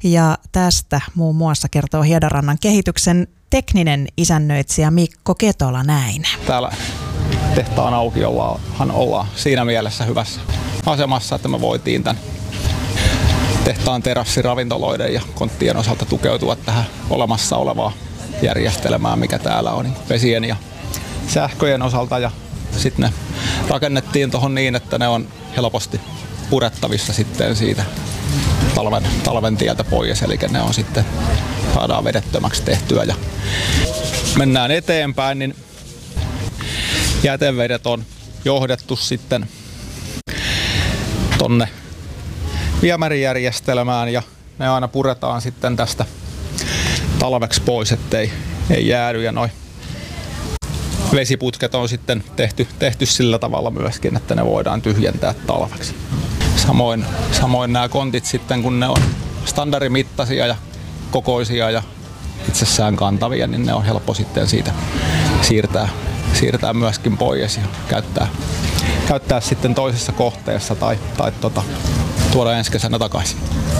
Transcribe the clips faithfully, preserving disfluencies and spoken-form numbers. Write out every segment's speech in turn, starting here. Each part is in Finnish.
Ja tästä muun muassa kertoo Hiedanrannan kehityksen tekninen isännöitsijä Mikko Ketola näin. Täällä tehtaan aukiollahan ollaan siinä mielessä hyvässä asemassa, että me voitiin tämän tehtaan terassiravintoloiden ja konttien osalta tukeutua tähän olemassa olevaan järjestelmään, mikä täällä on niin vesien ja sähköjen osalta. Ja sitten ne rakennettiin tuohon niin, että ne on helposti purettavissa sitten siitä talven, talven tieltä pois, eli ne on sitten saadaan vedettömäksi tehtyä ja mennään eteenpäin, niin jätevedet on johdettu sitten tonne viemärijärjestelmään ja ne aina puretaan sitten tästä talveksi pois, ettei ei jäädy, ja noi vesiputket on sitten tehty, tehty sillä tavalla myöskin, että ne voidaan tyhjentää talveksi. Samoin, samoin nämä kontit sitten, kun ne on standardimittaisia ja kokoisia ja itsessään kantavia, niin ne on helppo sitten siitä siirtää, siirtää myöskin pois ja käyttää, käyttää sitten toisessa kohteessa tai, tai tota, tuoda ensi kesänä takaisin.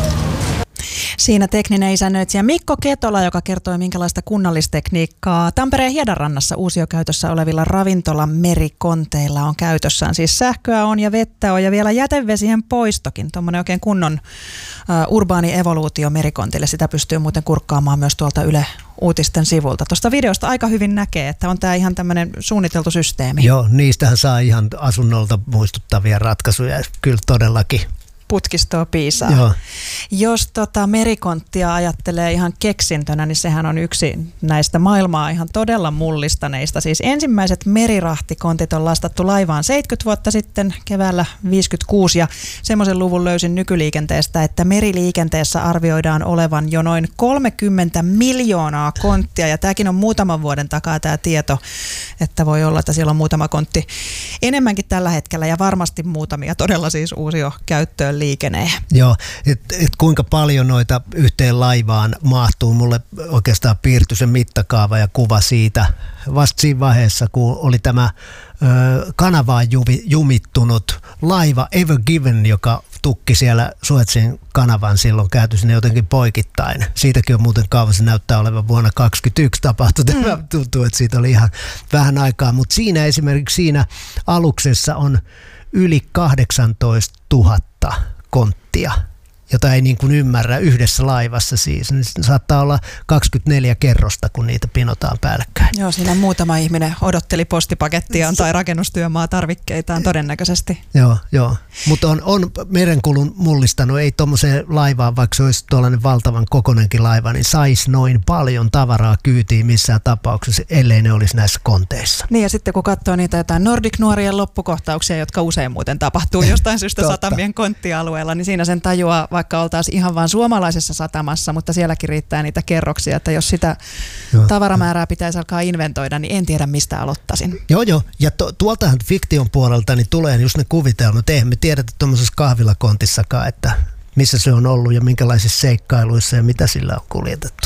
Siinä tekninen isännöitsijä Mikko Ketola, joka kertoi, minkälaista kunnallistekniikkaa Tampereen Hiedanrannassa uusiokäytössä olevilla ravintolan merikonteilla on käytössään. Siis sähköä on ja vettä on ja vielä jätevesien poistokin. Tuommoinen oikein kunnon uh, urbaani evoluutio merikontille. Sitä pystyy muuten kurkkaamaan myös tuolta Yle Uutisten sivulta. Tuosta videosta aika hyvin näkee, että on tämä ihan tämmöinen suunniteltu systeemi. Joo, niistähän saa ihan asunnolta muistuttavia ratkaisuja. Kyllä todellakin. Putkistoa piisaa. Joo. Jos tota merikonttia ajattelee ihan keksintönä, niin sehän on yksi näistä maailmaa ihan todella mullistaneista. Siis ensimmäiset merirahtikontit on lastattu laivaan seitsemänkymmentä vuotta sitten, keväällä viisikymmentäkuusi, ja semmoisen luvun löysin nykyliikenteestä, että meriliikenteessä arvioidaan olevan jo noin kolmekymmentä miljoonaa konttia, ja tämäkin on muutaman vuoden takaa tämä tieto, että voi olla, että siellä on muutama kontti enemmänkin tällä hetkellä, ja varmasti muutamia todella siis uusio käyttöön liikenee. Joo, että et kuinka paljon noita yhteen laivaan mahtuu. Mulle oikeastaan piirtyi se mittakaava ja kuva siitä vasta siinä vaiheessa, kun oli tämä ö, kanavaan juvi, jumittunut laiva Ever Given, joka tukki siellä Suezin kanavan silloin, kääntyi sinne jotenkin poikittain. Siitäkin on muuten kauan, se näyttää olevan vuonna kaksituhattakaksikymmentäyksi tapahtunut. Mm. Tuntuu, että siitä oli ihan vähän aikaa, mutta siinä esimerkiksi siinä aluksessa on yli kahdeksantoista tuhatta konttia, jota ei niin kuin ymmärrä yhdessä laivassa siis. Niin saattaa olla kaksikymmentäneljä kerrosta, kun niitä pinotaan päällekkäin. Joo, siinä muutama ihminen odotteli postipakettiaan tai rakennustyömaa tarvikkeitaan todennäköisesti. Joo, joo. Mutta on, on merenkulun mullistanut, ei tuommoiseen laivaan, vaikka se olisi tuollainen valtavan kokoinenkin laiva, niin saisi noin paljon tavaraa kyytiin missään tapauksessa, ellei ne olisi näissä konteissa. Niin, ja sitten kun katsoo niitä jotain Nordic-nuorien loppukohtauksia, jotka usein muuten tapahtuu jostain syystä satamien konttialueella, niin siinä sen tajuaa, vaikka oltaisiin ihan vain suomalaisessa satamassa, mutta sielläkin riittää niitä kerroksia, että jos sitä joo, tavaramäärää pitäisi alkaa inventoida, niin en tiedä mistä aloittaisin. Joo, joo. Ja to, tuoltahan fiktion puolelta niin tulee just ne kuvitelmat. Eihän me tiedetä tuommoisessa kahvilakontissakaan, että missä se on ollut ja minkälaisissa seikkailuissa ja mitä sillä on kuljetettu.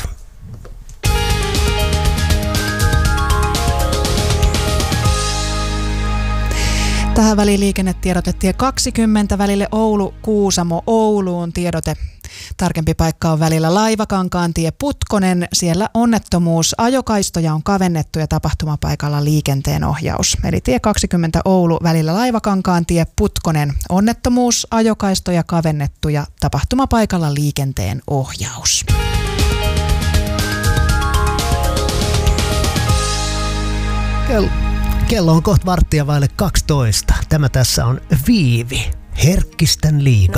Tähän väliin liikennetiedote tie kaksikymmentä välille Oulu-Kuusamo Ouluun tiedote. Tarkempi paikka on välillä Laivakankaantie Putkonen. Siellä onnettomuus. Ajokaistoja on kavennettu ja tapahtumapaikalla liikenteen ohjaus. Eli tie kaksikymmentä Oulu välillä Laivakankaantie Putkonen. Onnettomuus, ajokaistoja kavennettu ja tapahtumapaikalla liikenteen ohjaus. Kello. Kello on kohta varttia vaille kaksitoista. Tämä tässä on Viivi, Herkkisten liiga.